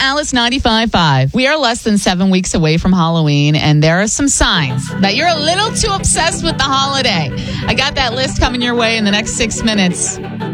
Alice 95.5. We are less than 7 weeks away from Halloween, and there are some signs that you're a little too obsessed with the holiday. I got that list coming your way in the next 6 minutes.